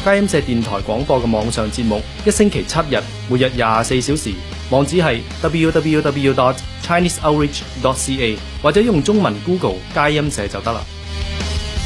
佳音社電台廣播嘅網上節目，一星期7日，每日24小時。網址係 www.chineseoutreach.ca 或者用中文 Google 佳音社就得啦。